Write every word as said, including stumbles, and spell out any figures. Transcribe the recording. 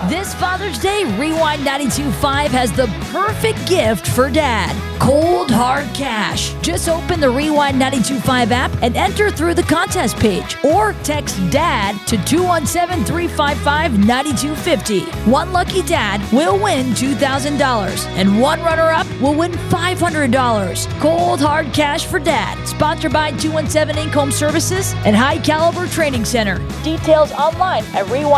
This Father's Day, Rewind ninety-two point five has the perfect gift for Dad. Cold Hard Cash. Just open the Rewind ninety-two point five app and enter through the contest page. Or text DAD to two one seven, three five five, nine two five zero. One lucky dad will win two thousand dollars. And one runner-up will win five hundred dollars. Cold Hard Cash for Dad. Sponsored by two one seven Inc Home Services and High Caliber Training Center. Details online at Rewind.